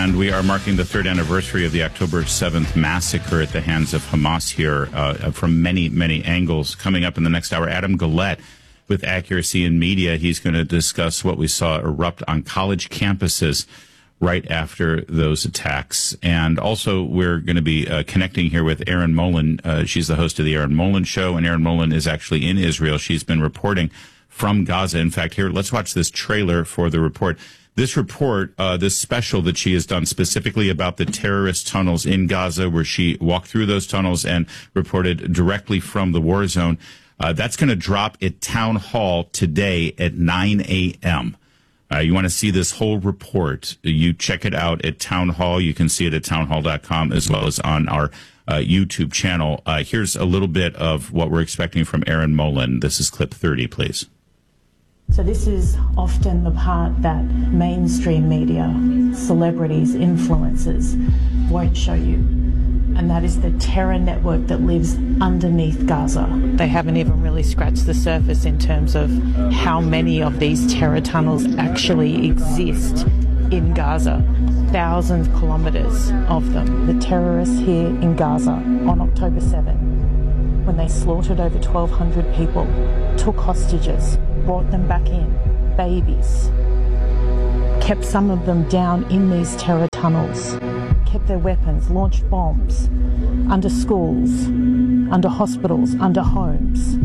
and we are marking the third anniversary of the October 7th massacre at the hands of Hamas here from many, many angles. Coming up in the next hour, Adam Guillette with Accuracy in Media. He's going to discuss what we saw erupt on college campuses right after those attacks. And also, we're going to be connecting here with Erin Molan. She's the host of the Erin Molan Show, and Erin Molan is actually in Israel. She's been reporting from Gaza. In fact, here, let's watch this trailer for the report. This report, this special that she has done specifically about the terrorist tunnels in Gaza, where she walked through those tunnels and reported directly from the war zone, that's going to drop at Town Hall today at 9 a.m. You want to see this whole report, you check it out at Town Hall. You can see it at townhall.com as well as on our YouTube channel. Here's a little bit of what we're expecting from Erin Molan. This is clip 30, please. So this is often the part that mainstream media, celebrities, influencers won't show you. And that is the terror network that lives underneath Gaza. They haven't even really scratched the surface in terms of how many of these terror tunnels actually exist in Gaza. Thousands of kilometres of them. The terrorists here in Gaza on October 7, when they slaughtered over 1,200 people, took hostages, brought them back in, babies, kept some of them down in these terror tunnels, kept their weapons, launched bombs under schools, under hospitals, under homes.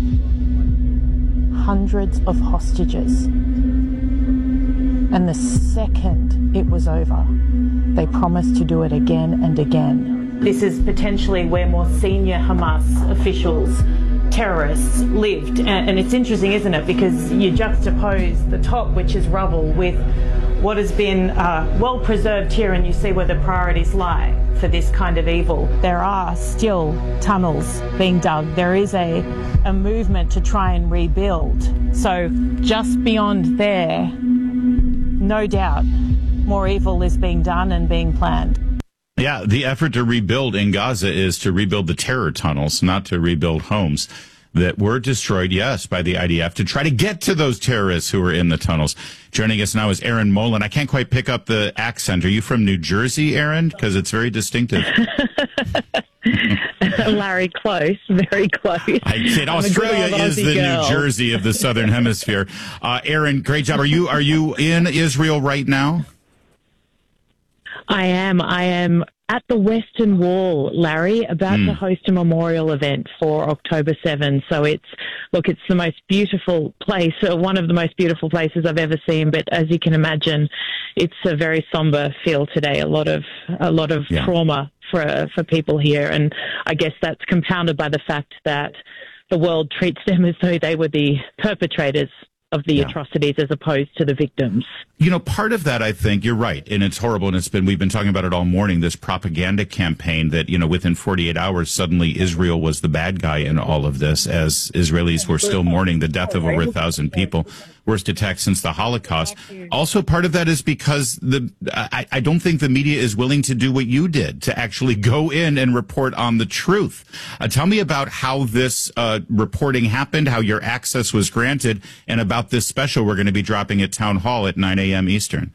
Hundreds of hostages. And the second it was over, they promised to do it again and again. This is potentially where more senior Hamas officials, terrorists, lived. And it's interesting, isn't it? Because you juxtapose the top, which is rubble, with what has been well preserved here, and you see where the priorities lie for this kind of evil. There are still tunnels being dug. There is a movement to try and rebuild. So just beyond there, no doubt, more evil is being done and being planned. Yeah, the effort to rebuild in Gaza is to rebuild the terror tunnels, not to rebuild homes that were destroyed, yes, by the IDF to try to get to those terrorists who were in the tunnels. Joining us now is Erin Molan. I can't quite pick up the accent. Are you from New Jersey, Erin? Because it's very distinctive. Larry, close, very close. I said Australia is the New Jersey of the Southern Hemisphere. Erin, great job. Are you in Israel right now? I am at the Western Wall, Larry, about to host a memorial event for October 7. So it's the most beautiful place, one of the most beautiful places I've ever seen. But as you can imagine, it's a very somber feel today. A lot of trauma for people here, and I guess that's compounded by the fact that the world treats them as though they were the perpetrators of the atrocities as opposed to the victims. You know, part of that, I think, you're right, and it's horrible, and we've been talking about it all morning, this propaganda campaign that, within 48 hours, suddenly Israel was the bad guy in all of this, as Israelis were still mourning the death of over 1,000 people. Worst attack since the Holocaust. Also, part of that is because I don't think the media is willing to do what you did, to actually go in and report on the truth. Tell me about how this reporting happened, how your access was granted, and about this special we're going to be dropping at Town Hall at 9 a.m. Eastern.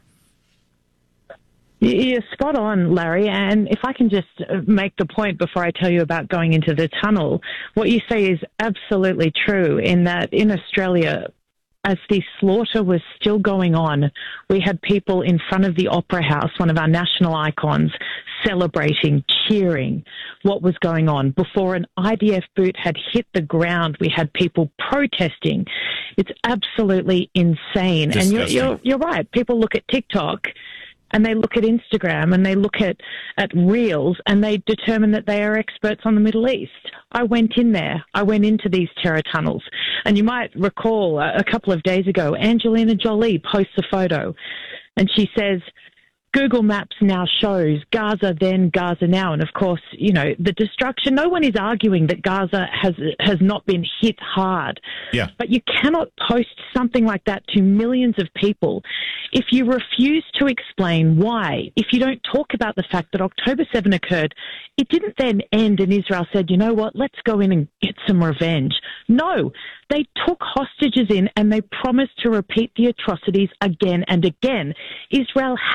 You're spot on, Larry, and if I can just make the point before I tell you about going into the tunnel, what you say is absolutely true in that in Australia, as the slaughter was still going on, we had people in front of the Opera House, one of our national icons, celebrating, cheering what was going on. Before an IDF boot had hit the ground, we had people protesting. It's absolutely insane. Disgusting. And you're right. People look at TikTok and they look at Instagram and they look at Reels and they determine that they are experts on the Middle East. I went in there. I went into these terror tunnels. And you might recall a couple of days ago, Angelina Jolie posts a photo and she says, Google Maps now shows Gaza then, Gaza now. And of course, the destruction, no one is arguing that Gaza has not been hit hard. Yeah. But you cannot post something like that to millions of people if you refuse to explain why. If you don't talk about the fact that October 7 occurred, it didn't then end and Israel said, you know what, let's go in and get some revenge. No, they took hostages in and they promised to repeat the atrocities again and again. Israel had to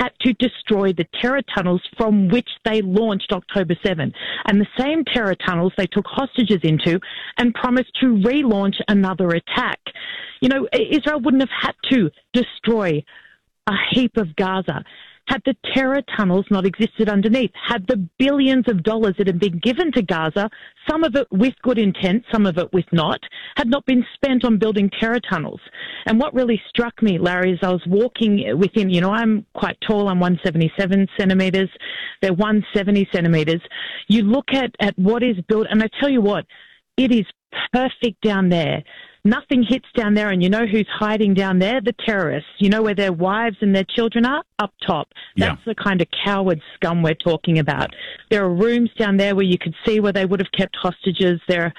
destroy the terror tunnels from which they launched October 7. And the same terror tunnels they took hostages into and promised to relaunch another attack. You know, Israel wouldn't have had to destroy a heap of Gaza had the terror tunnels not existed underneath, had the billions of dollars that had been given to Gaza, some of it with good intent, some of it with not, had not been spent on building terror tunnels. And what really struck me, Larry, is I was walking within, you know, I'm quite tall, I'm 177 centimetres, they're 170 centimetres. You look at what is built, and I tell you what, it is perfect down there. Nothing hits down there, and you know who's hiding down there? The terrorists. You know where their wives and their children are? Up top. That's the kind of coward scum we're talking about. There are rooms down there where you could see where they would have kept hostages.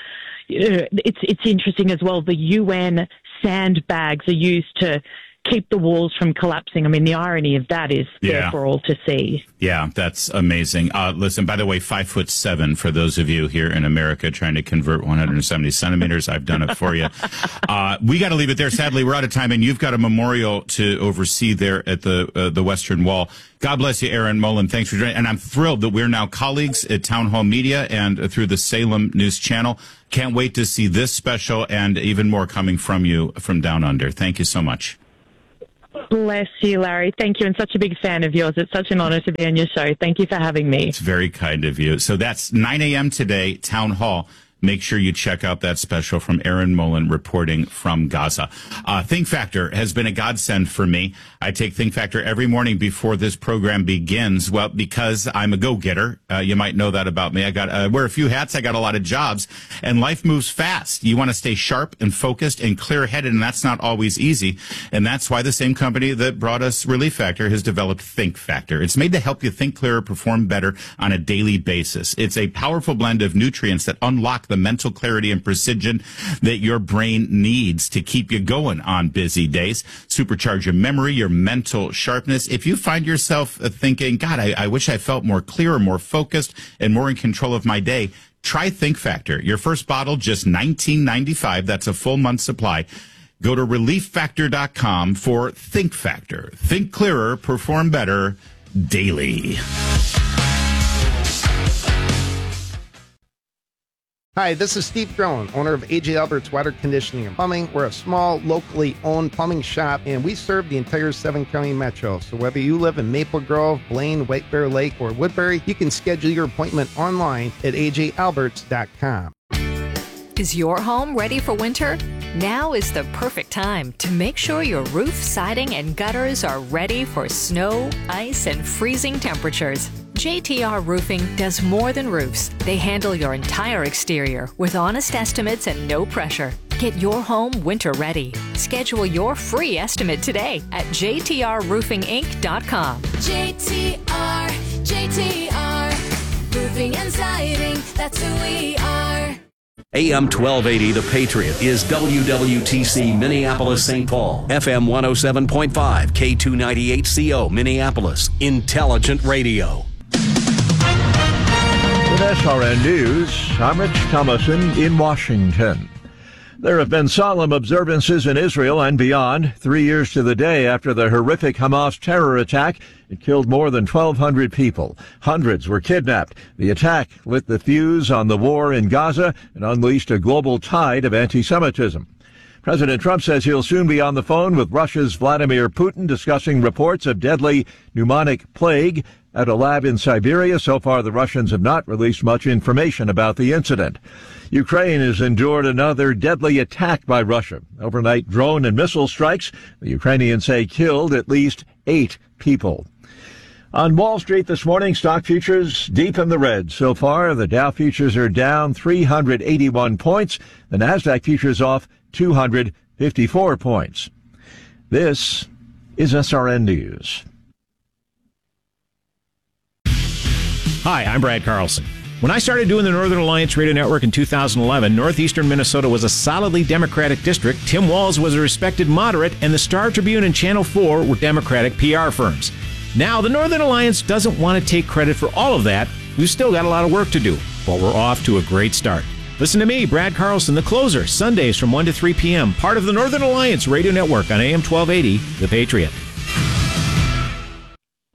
It's interesting as well. The UN sandbags are used to keep the walls from collapsing. I mean, the irony of that is there for all to see. Yeah, that's amazing. Listen, by the way, 5'7" for those of you here in America trying to convert 170 centimeters. I've done it for you. We got to leave it there. Sadly, we're out of time, and you've got a memorial to oversee there at the Western Wall. God bless you, Aaron Mullen. Thanks for joining. And I'm thrilled that we're now colleagues at Town Hall Media and through the Salem News Channel. Can't wait to see this special and even more coming from you from Down Under. Thank you so much. Bless you, Larry. Thank you. And such a big fan of yours. It's such an honor to be on your show. Thank you for having me. It's very kind of you. So that's 9 a.m. today, Town Hall. Make sure you check out that special from Aaron Mullen reporting from Gaza. Think Factor has been a godsend for me. I take Think Factor every morning before this program begins. Well, because I'm a go-getter. You might know that about me. I wear a few hats. I got a lot of jobs, and life moves fast. You want to stay sharp and focused and clear-headed, and that's not always easy. And that's why the same company that brought us Relief Factor has developed Think Factor. It's made to help you think clearer, perform better on a daily basis. It's a powerful blend of nutrients that unlock the mental clarity and precision that your brain needs to keep you going on busy days. Supercharge your memory, your mental sharpness. If you find yourself thinking, God, I wish I felt more clear, more focused, and more in control of my day, try Think Factor. Your first bottle, just $19.95. That's a full month supply. Go to relieffactor.com for Think Factor. Think clearer, perform better daily. Hi, this is Steve Drone, owner of AJ Alberts Water Conditioning and Plumbing. We're a small, locally owned plumbing shop, and we serve the entire 7-county metro. So whether you live in Maple Grove, Blaine, White Bear Lake, or Woodbury, you can schedule your appointment online at ajalberts.com. Is your home ready for winter? Now is the perfect time to make sure your roof, siding, and gutters are ready for snow, ice, and freezing temperatures. JTR Roofing does more than roofs. They handle your entire exterior with honest estimates and no pressure. Get your home winter ready. Schedule your free estimate today at jtrroofinginc.com. JTR, Roofing and Siding, that's who we are. AM 1280, The Patriot, is WWTC Minneapolis, St. Paul. FM 107.5, K298CO, Minneapolis. Intelligent radio. With SRN News, I'm Rich Thomason in Washington. There have been solemn observances in Israel and beyond, 3 years to the day after the horrific Hamas terror attack. It killed more than 1,200 people. Hundreds were kidnapped. The attack lit the fuse on the war in Gaza and unleashed a global tide of anti-Semitism. President Trump says he'll soon be on the phone with Russia's Vladimir Putin discussing reports of deadly pneumonic plague at a lab in Siberia. So far, the Russians have not released much information about the incident. Ukraine has endured another deadly attack by Russia. Overnight drone and missile strikes, the Ukrainians say, killed at least 8 people. On Wall Street this morning, stock futures deep in the red. So far, the Dow futures are down 381 points. The Nasdaq futures off 254 points. This is SRN News. Hi, I'm Brad Carlson. When I started doing the Northern Alliance Radio Network in 2011, northeastern Minnesota was a solidly Democratic district. Tim Walz was a respected moderate, and the Star Tribune and Channel 4 were Democratic PR firms. Now, the Northern Alliance doesn't want to take credit for all of that. We've still got a lot of work to do, but we're off to a great start. Listen to me, Brad Carlson, the closer, Sundays from 1 to 3 p.m., part of the Northern Alliance Radio Network on AM 1280, The Patriot.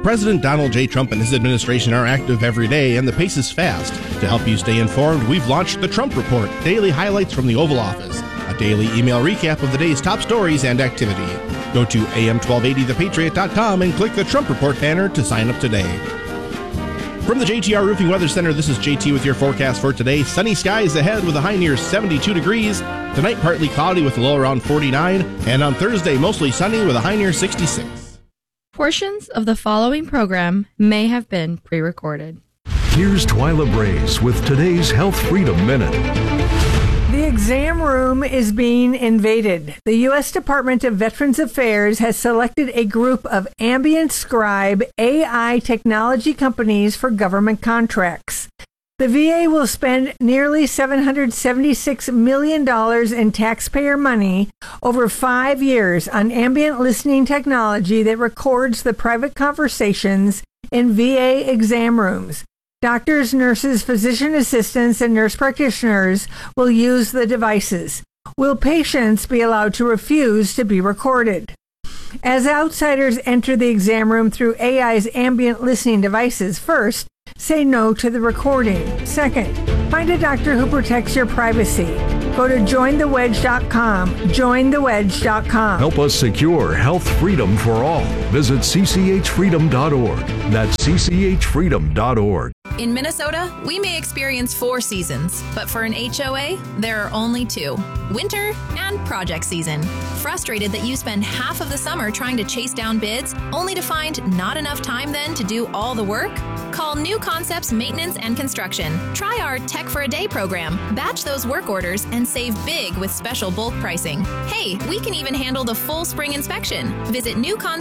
President Donald J. Trump and his administration are active every day, and the pace is fast. To help you stay informed, we've launched the Trump Report, daily highlights from the Oval Office, a daily email recap of the day's top stories and activity. Go to am1280thepatriot.com and click the Trump Report banner to sign up today. From the JTR Roofing Weather Center, this is JT with your forecast for today. Sunny skies ahead with a high near 72 degrees. Tonight, partly cloudy with a low around 49. And on Thursday, mostly sunny with a high near 66. Portions of the following program may have been pre-recorded. Here's Twyla Braze with today's Health Freedom Minute. The exam room is being invaded. The U.S. Department of Veterans Affairs has selected a group of ambient scribe AI technology companies for government contracts. The VA will spend nearly $776 million in taxpayer money over 5 years on ambient listening technology that records the private conversations in VA exam rooms. Doctors, nurses, physician assistants, and nurse practitioners will use the devices. Will patients be allowed to refuse to be recorded? As outsiders enter the exam room through AI's ambient listening devices, first, say no to the recording. Second, find a doctor who protects your privacy. Go to jointhewedge.com. Jointhewedge.com. Help us secure health freedom for all. Visit cchfreedom.org. That's cchfreedom.org. In Minnesota, we may experience 4 seasons, but for an HOA, there are only 2. Winter and project season. Frustrated that you spend half of the summer trying to chase down bids, only to find not enough time then to do all the work? Call New Concepts Maintenance and Construction. Try our Tech for a Day program. Batch those work orders and save big with special bulk pricing. Hey, we can even handle the full spring inspection. Visit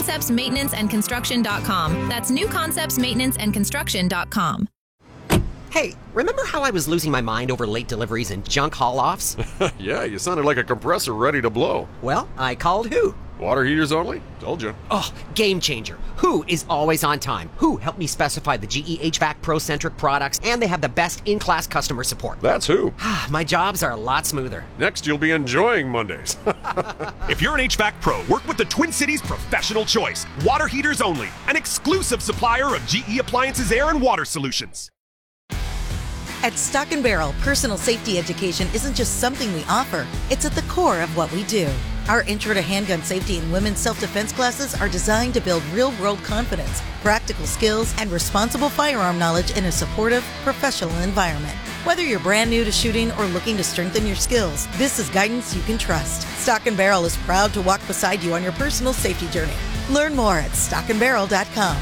newconceptsmaintenanceandconstruction.com. That's newconceptsmaintenanceandconstruction.com. Hey, remember how I was losing my mind over late deliveries and junk haul-offs? Yeah, you sounded like a compressor ready to blow. Well, I called Who. Water heaters only? Told you. Oh, game changer. Who is always on time. Who helped me specify the GE HVAC Pro-centric products, and they have the best in-class customer support. That's Who. My jobs are a lot smoother. Next, you'll be enjoying Mondays. If you're an HVAC pro, work with the Twin Cities Professional Choice. Water heaters only. An exclusive supplier of GE Appliances Air and Water Solutions. At Stock & Barrel, personal safety education isn't just something we offer, it's at the core of what we do. Our Intro to Handgun Safety and Women's Self-Defense classes are designed to build real-world confidence, practical skills, and responsible firearm knowledge in a supportive, professional environment. Whether you're brand new to shooting or looking to strengthen your skills, this is guidance you can trust. Stock & Barrel is proud to walk beside you on your personal safety journey. Learn more at stockandbarrel.com.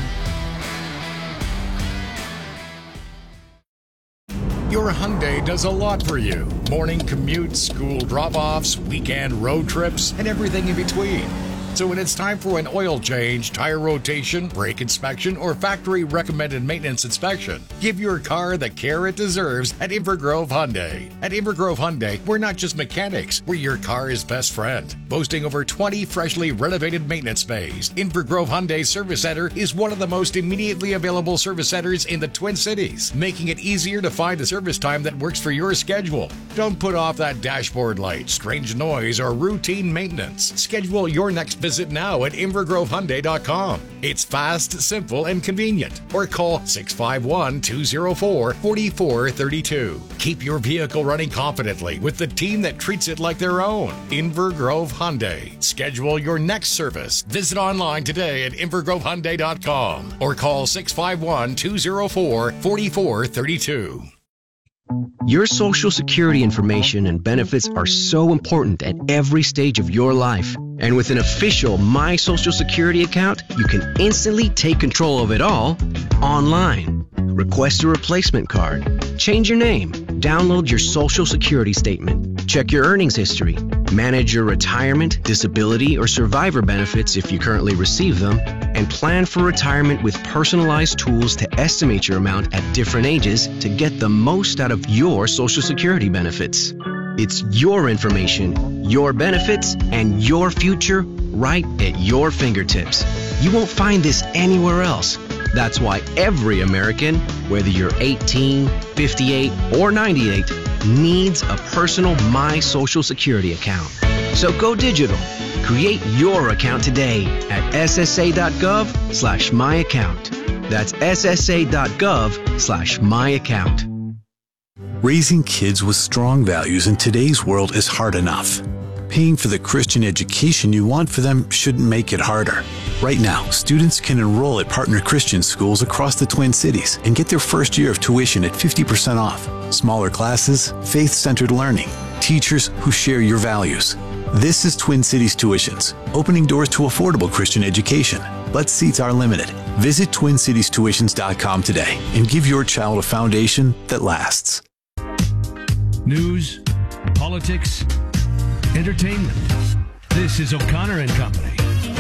Your Hyundai does a lot for you. Morning commutes, school drop-offs, weekend road trips, and everything in between. So when it's time for an oil change, tire rotation, brake inspection, or factory-recommended maintenance inspection, give your car the care it deserves at Invergrove Hyundai. At Invergrove Hyundai, we're not just mechanics, we're your car's best friend. Boasting over 20 freshly renovated maintenance bays, Invergrove Hyundai Service Center is one of the most immediately available service centers in the Twin Cities, making it easier to find a service time that works for your schedule. Don't put off that dashboard light, strange noise, or routine maintenance. Schedule your next visit now at InvergroveHyundai.com. It's fast, simple, and convenient. Or call 651-204-4432. Keep your vehicle running confidently with the team that treats it like their own. Invergrove Hyundai. Schedule your next service. Visit online today at InvergroveHyundai.com or call 651-204-4432. Your Social Security information and benefits are so important at every stage of your life. And with an official My Social Security account, you can instantly take control of it all online. Request a replacement card, change your name, download your Social Security statement, check your earnings history, manage your retirement, disability, or survivor benefits if you currently receive them, and plan for retirement with personalized tools to estimate your amount at different ages to get the most out of your Social Security benefits. It's your information, your benefits, and your future right at your fingertips. You won't find this anywhere else. That's why every American, whether you're 18, 58, or 98, needs a personal My Social Security account. So go digital. Create your account today at ssa.gov/myaccount. That's ssa.gov/myaccount. Raising kids with strong values in today's world is hard enough. Paying for the Christian education you want for them shouldn't make it harder. Right now, students can enroll at partner Christian schools across the Twin Cities and get their first year of tuition at 50% off. Smaller classes, faith-centered learning, teachers who share your values. This is Twin Cities Tuitions, opening doors to affordable Christian education. But seats are limited. Visit TwinCitiesTuitions.com today and give your child a foundation that lasts. News, politics, entertainment. This is O'Connor and Company.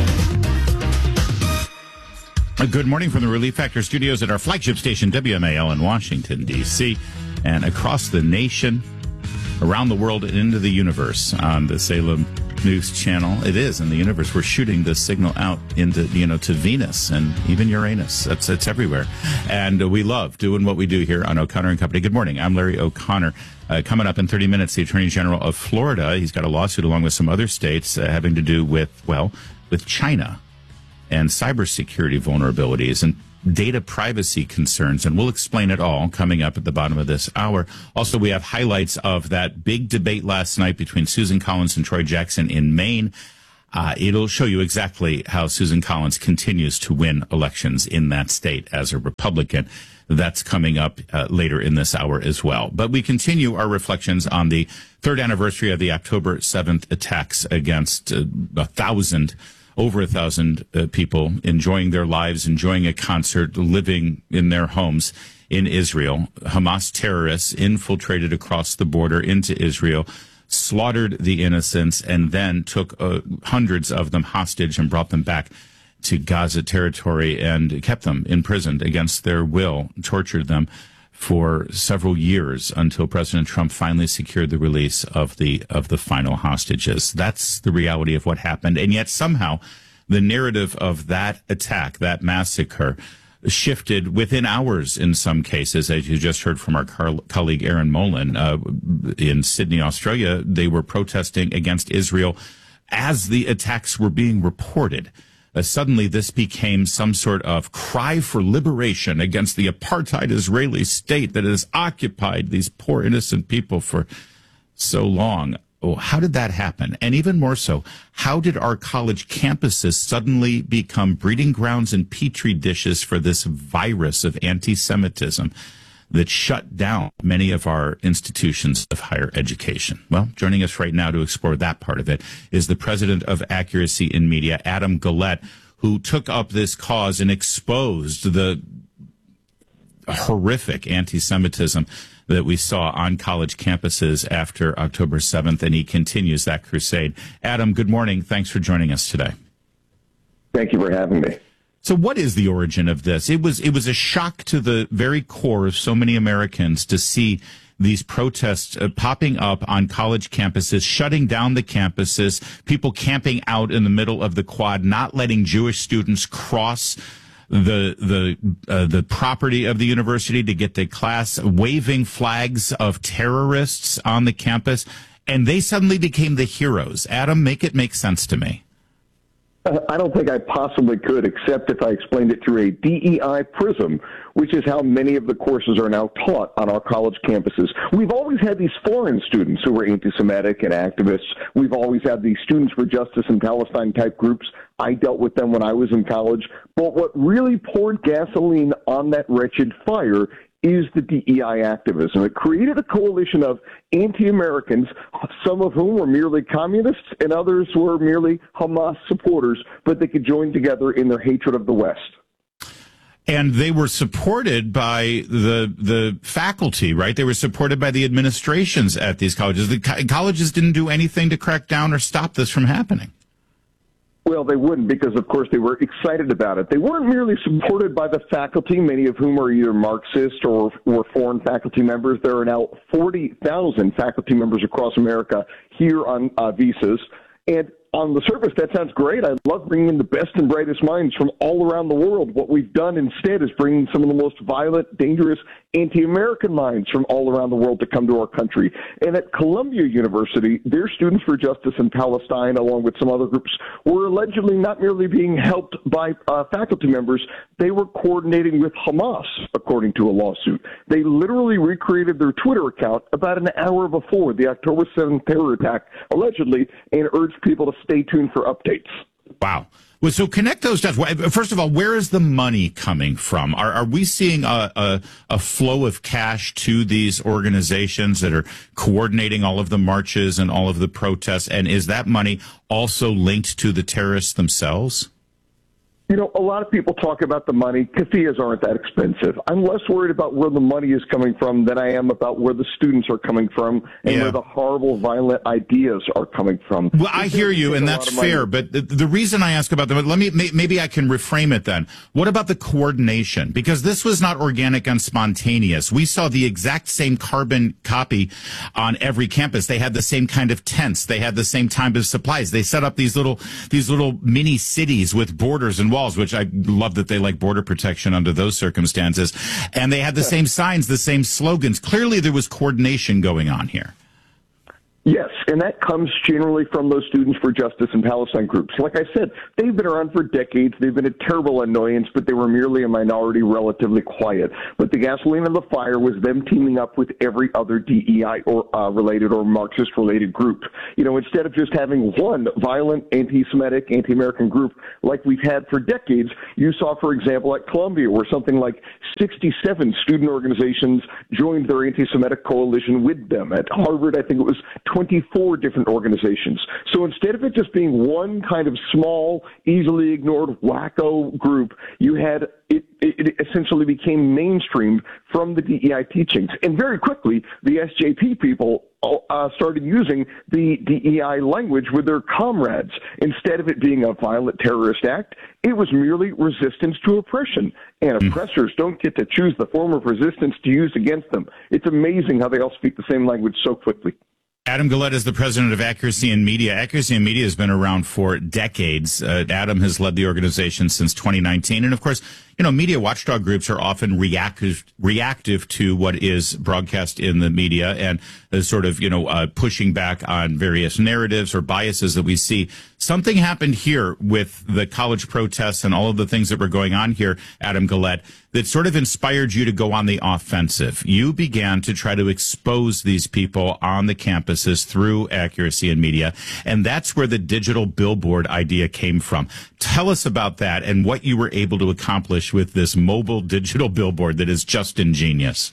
Good morning from the Relief Factor studios at our flagship station, WMAL in Washington, D.C., and across the nation, around the world, and into the universe on the Salem News Channel. It is in the universe. We're shooting this signal out into, to Venus and even Uranus. It's everywhere. And we love doing what we do here on O'Connor and Company. Good morning. I'm Larry O'Connor. Coming up in 30 minutes, the Attorney General of Florida, he's got a lawsuit along with some other states having to do with China and cybersecurity vulnerabilities and data privacy concerns, and we'll explain it all coming up at the bottom of this hour. Also, we have highlights of that big debate last night between Susan Collins and Troy Jackson in Maine. It'll show you exactly how Susan Collins continues to win elections in that state as a Republican. That's coming up later in this hour as well. But we continue our reflections on the third anniversary of the October 7th attacks against over 1,000 people enjoying their lives, enjoying a concert, living in their homes in Israel. Hamas terrorists infiltrated across the border into Israel, slaughtered the innocents, and then took hundreds of them hostage and brought them back to Gaza territory and kept them imprisoned against their will, tortured them for several years until President Trump finally secured the release of the final hostages. That's the reality of what happened. And yet somehow the narrative of that attack, that massacre, shifted within hours in some cases. As you just heard from our colleague Aaron Molan in Sydney, Australia, they were protesting against Israel as the attacks were being reported. Suddenly this became some sort of cry for liberation against the apartheid Israeli state that has occupied these poor innocent people for so long. Oh, how did that happen? And even more so, how did our college campuses suddenly become breeding grounds and petri dishes for this virus of anti-Semitism that shut down many of our institutions of higher education? Well, joining us right now to explore that part of it is the president of Accuracy in Media, Adam Gullett, who took up this cause and exposed the horrific anti-Semitism that we saw on college campuses after October 7th, and he continues that crusade. Adam, good morning. Thanks for joining us today. Thank you for having me. So what is the origin of this? It was a shock to the very core of so many Americans to see these protests popping up on college campuses, shutting down the campuses, people camping out in the middle of the quad, not letting Jewish students cross the property of the university to get to class, waving flags of terrorists on the campus, and they suddenly became the heroes. Adam, make it make sense to me. I don't think I possibly could, except if I explained it through a DEI prism, which is how many of the courses are now taught on our college campuses. We've always had these foreign students who were anti-Semitic and activists. We've always had these students for justice in Palestine type groups. I dealt with them when I was in college. But what really poured gasoline on that wretched fire is the DEI activism. It created a coalition of anti-Americans, some of whom were merely communists and others were merely Hamas supporters, but they could join together in their hatred of the West. And they were supported by the faculty, right? They were supported by the administrations at these colleges. The colleges didn't do anything to crack down or stop this from happening. Well, they wouldn't, because, of course, they were excited about it. They weren't merely supported by the faculty, many of whom are either Marxist or were foreign faculty members. There are now 40,000 faculty members across America here on visas. And on the surface, that sounds great. I love bringing in the best and brightest minds from all around the world. What we've done instead is bringing some of the most violent, dangerous anti-American minds from all around the world to come to our country. And at Columbia University, their Students for Justice in Palestine, along with some other groups, were allegedly not merely being helped by faculty members, they were coordinating with Hamas, according to a lawsuit. They literally recreated their Twitter account about an hour before the October 7th terror attack, allegedly, and urged people to stay tuned for updates. Wow. Well, so connect those dots. First of all, where is the money coming from? Are we seeing a flow of cash to these organizations that are coordinating all of the marches and all of the protests? And is that money also linked to the terrorists themselves? You know, a lot of people talk about the money. Keffiyehs aren't that expensive. I'm less worried about where the money is coming from than I am about where the students are coming from and where the horrible, violent ideas are coming from. Well, I hear you, and that's fair. But the reason I ask about them, maybe I can reframe it then. What about the coordination? Because this was not organic and spontaneous. We saw the exact same carbon copy on every campus. They had the same kind of tents. They had the same type of supplies. They set up these little mini cities with borders and walls, which I love that they like border protection under those circumstances. And they had the same signs, the same slogans. Clearly there was coordination going on here. Yes, and that comes generally from those Students for Justice in Palestine groups. Like I said, they've been around for decades. They've been a terrible annoyance, but they were merely a minority, relatively quiet. But the gasoline on the fire was them teaming up with every other DEI or related or Marxist-related group. You know, instead of just having one violent, anti-Semitic, anti-American group like we've had for decades, you saw, for example, at Columbia, where something like 67 student organizations joined their anti-Semitic coalition with them. At Harvard, I think it was 24 different organizations. So instead of it just being one kind of small, easily ignored, wacko group, you had it essentially became mainstreamed from the DEI teachings. And very quickly, the SJP people started using the DEI language with their comrades. Instead of it being a violent terrorist act, it was merely resistance to oppression. And oppressors don't get to choose the form of resistance to use against them. It's amazing how they all speak the same language so quickly. Adam Guillette is the president of Accuracy in Media. Accuracy in Media has been around for decades. Adam has led the organization since 2019. And of course, you know, media watchdog groups are often reactive to what is broadcast in the media and sort of, pushing back on various narratives or biases that we see. Something happened here with the college protests and all of the things that were going on here, Adam Guillette, that sort of inspired you to go on the offensive. You began to try to expose these people on the campuses through Accuracy in Media, and that's where the digital billboard idea came from. Tell us about that and what you were able to accomplish with this mobile digital billboard that is just ingenious.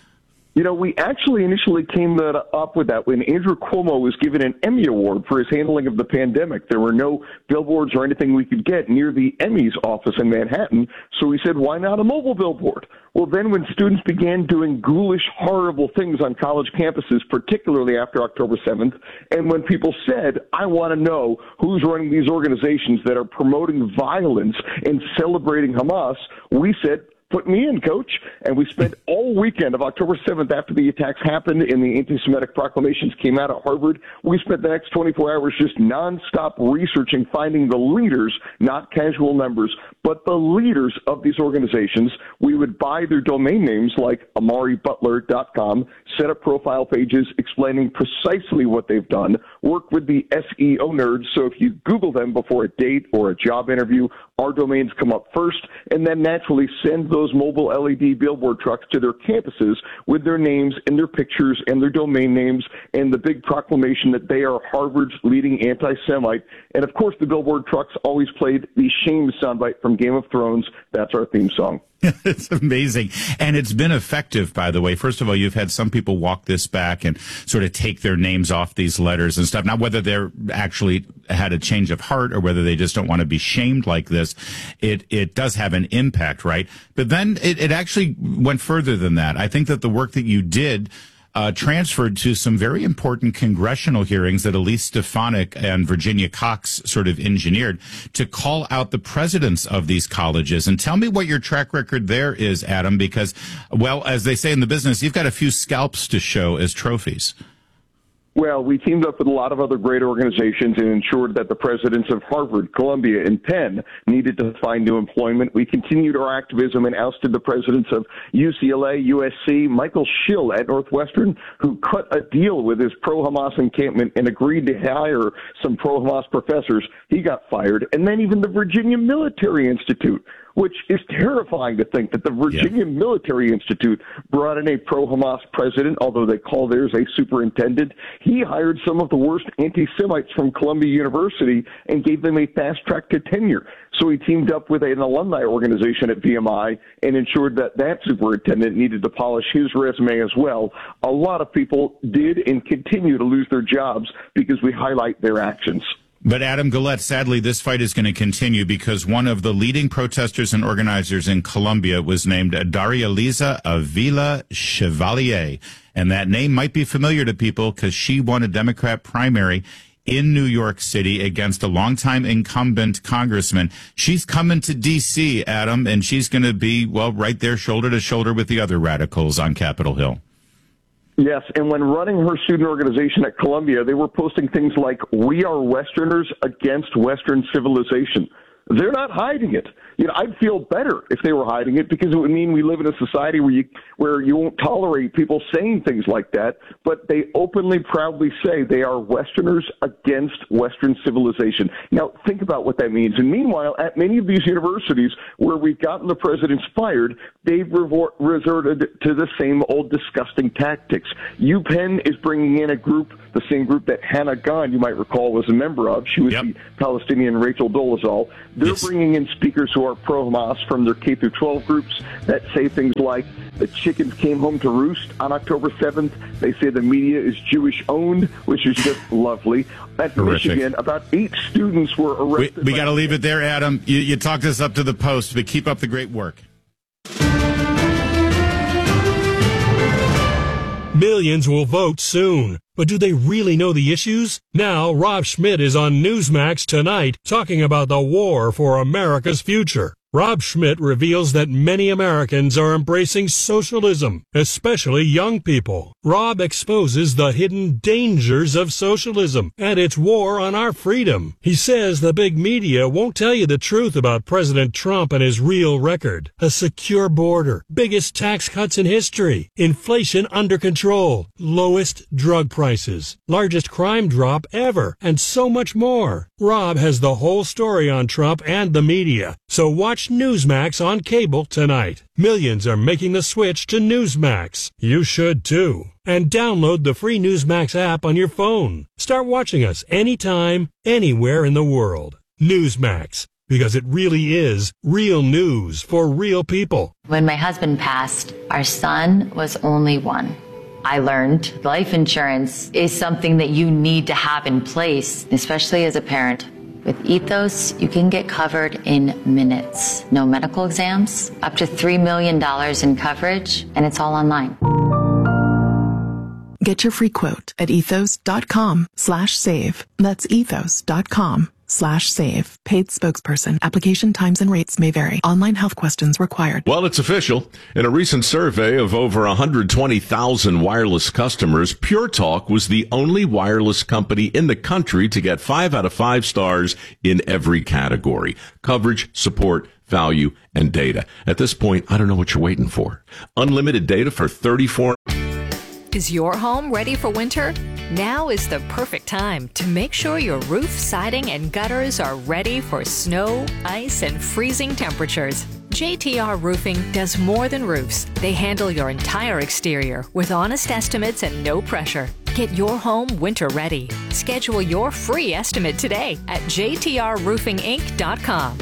You know, we actually initially came up with that when Andrew Cuomo was given an Emmy Award for his handling of the pandemic. There were no billboards or anything we could get near the Emmys office in Manhattan, so we said, why not a mobile billboard? Well, then when students began doing ghoulish, horrible things on college campuses, particularly after October 7th, and when people said, I want to know who's running these organizations that are promoting violence and celebrating Hamas, we said, put me in, coach. And we spent all weekend of October 7th after the attacks happened and the anti-Semitic proclamations came out at Harvard. We spent the next 24 hours just nonstop researching, finding the leaders, not casual members, but the leaders of these organizations. We would buy their domain names like amaributler.com, set up profile pages explaining precisely what they've done, work with the SEO nerds. So if you Google them before a date or a job interview, our domains come up first, and then naturally send those mobile LED billboard trucks to their campuses with their names and their pictures and their domain names and the big proclamation that they are Harvard's leading anti-Semite. And of course, the billboard trucks always played the shame soundbite from Game of Thrones. That's our theme song. It's amazing. And it's been effective, by the way. First of all, you've had some people walk this back and sort of take their names off these letters and stuff. Now, whether they're actually had a change of heart or whether they just don't want to be shamed like this, it does have an impact, right? But then it actually went further than that. I think that the work that you did transferred to some very important congressional hearings that Elise Stefanik and Virginia Cox sort of engineered to call out the presidents of these colleges. And tell me what your track record there is, Adam, because, well, as they say in the business, you've got a few scalps to show as trophies. Well, we teamed up with a lot of other great organizations and ensured that the presidents of Harvard, Columbia, and Penn needed to find new employment. We continued our activism and ousted the presidents of UCLA, USC, Michael Schill at Northwestern, who cut a deal with his pro-Hamas encampment and agreed to hire some pro-Hamas professors. He got fired. And then even the Virginia Military Institute, which is terrifying to think that the Virginia Military Institute brought in a pro-Hamas president, although they call theirs a superintendent. He hired some of the worst anti-Semites from Columbia University and gave them a fast track to tenure. So he teamed up with an alumni organization at VMI and ensured that that superintendent needed to polish his resume as well. A lot of people did and continue to lose their jobs because we highlight their actions. But Adam Gullett, sadly, this fight is going to continue because one of the leading protesters and organizers in Colombia was named Darializa Avila Chevalier. And that name might be familiar to people because she won a Democrat primary in New York City against a longtime incumbent congressman. She's coming to D.C., Adam, and she's going to be, well, right there shoulder to shoulder with the other radicals on Capitol Hill. Yes, and when running her student organization at Columbia, they were posting things like, "We are Westerners against Western civilization." They're not hiding it. You know, I'd feel better if they were hiding it because it would mean we live in a society where you won't tolerate people saying things like that. But they openly, proudly say they are Westerners against Western civilization. Now, think about what that means. And meanwhile, at many of these universities where we've gotten the presidents fired, they've resorted to the same old disgusting tactics. UPenn is bringing in a group, the same group that Hannah Gahn, you might recall, was a member of. She was the Palestinian Rachel Dolezal. They're bringing in speakers who are pro-Hamas from their K-12 groups that say things like, the chickens came home to roost on October 7th. They say the media is Jewish-owned, which is just lovely. At Michigan, about 8 students were arrested. We got to leave it there, Adam. You talked us up to the post, but keep up the great work. Millions will vote soon. But do they really know the issues? Now, Rob Schmidt is on Newsmax tonight talking about the war for America's future. Rob Schmidt reveals that many Americans are embracing socialism, especially young people. Rob exposes the hidden dangers of socialism and its war on our freedom. He says the big media won't tell you the truth about President Trump and his real record. A secure border, biggest tax cuts in history, inflation under control, lowest drug prices, largest crime drop ever, and so much more. Rob has the whole story on Trump and the media, so watch Newsmax on cable tonight. Millions are making the switch to Newsmax. You should too. And download the free Newsmax app on your phone. Start watching us anytime, anywhere in the world. Newsmax, because it really is real news for real people. When my husband passed, our son was only 1. I learned life insurance is something that you need to have in place, especially as a parent. With Ethos, you can get covered in minutes. No medical exams, up to $3 million in coverage, and it's all online. Get your free quote at ethos.com/save. That's ethos.com/save. Paid spokesperson. Application times and rates may vary. Online health questions required. Well, it's official. In a recent survey of over 120,000 wireless customers, Pure Talk was the only wireless company in the country to get 5 out of 5 stars in every category: coverage, support, value, and data. At this point, I don't know what you're waiting for. Unlimited data for $34. Is your home ready for winter? Now is the perfect time to make sure your roof, siding, and gutters are ready for snow, ice, and freezing temperatures. JTR Roofing does more than roofs. They handle your entire exterior with honest estimates and no pressure. Get your home winter ready. Schedule your free estimate today at jtrroofinginc.com.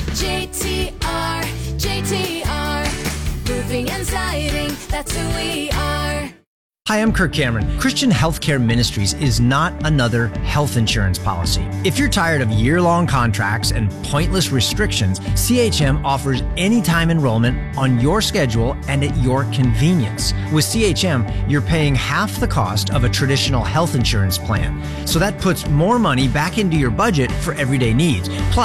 JTR, Roofing and Siding, that's who we are. Hi, I'm Kirk Cameron. Christian Healthcare Ministries is not another health insurance policy. If you're tired of year-long contracts and pointless restrictions, CHM offers anytime enrollment on your schedule and at your convenience. With CHM, you're paying half the cost of a traditional health insurance plan. So that puts more money back into your budget for everyday needs. Plus,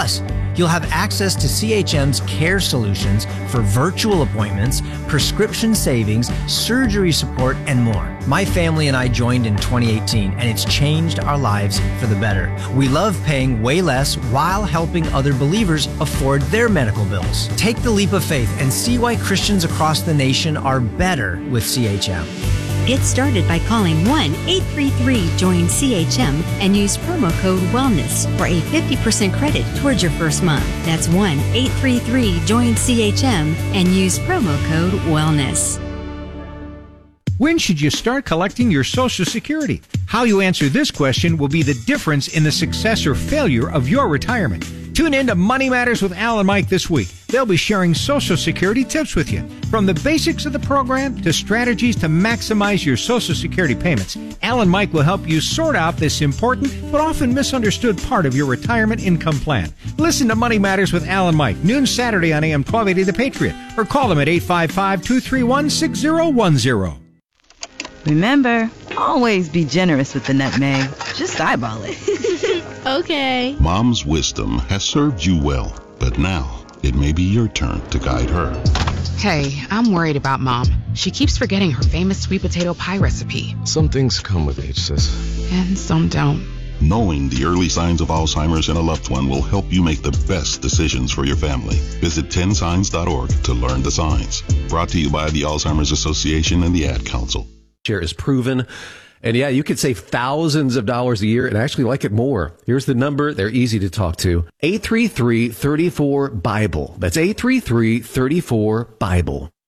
You'll have access to CHM's care solutions for virtual appointments, prescription savings, surgery support, and more. My family and I joined in 2018, and it's changed our lives for the better. We love paying way less while helping other believers afford their medical bills. Take the leap of faith and see why Christians across the nation are better with CHM. Get started by calling 1-833-JOIN-CHM and use promo code WELLNESS for a 50% credit towards your first month. That's 1-833-JOIN-CHM and use promo code WELLNESS. When should you start collecting your Social Security? How you answer this question will be the difference in the success or failure of your retirement. Tune in to Money Matters with Al and Mike this week. They'll be sharing Social Security tips with you. From the basics of the program to strategies to maximize your Social Security payments, Al and Mike will help you sort out this important but often misunderstood part of your retirement income plan. Listen to Money Matters with Al and Mike, noon Saturday on AM 1280 The Patriot, or call them at 855-231-6010. Remember, always be generous with the nutmeg. Just eyeball it. Okay. Mom's wisdom has served you well, but now it may be your turn to guide her. Hey, I'm worried about Mom. She keeps forgetting her famous sweet potato pie recipe. Some things come with age, sis. And some don't. Knowing the early signs of Alzheimer's in a loved one will help you make the best decisions for your family. Visit 10signs.org to learn the signs. Brought to you by the Alzheimer's Association and the Ad Council. Share is proven. And yeah, you could save thousands of dollars a year and actually like it more. Here's the number. They're easy to talk to. 833-34-BIBLE. That's 833-34-BIBLE.